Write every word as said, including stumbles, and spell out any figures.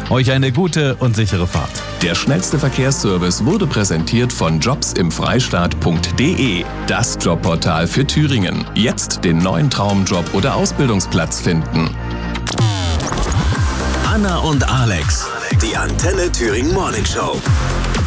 Euch eine gute und sichere Fahrt. Der schnellste Verkehrsservice wurde präsentiert von jobsimfreistaat punkt de, das Jobportal für Thüringen. Jetzt den neuen Traumjob oder Ausbildungsplatz finden. Anna und Alex, die Antenne Thüringen Morning Show.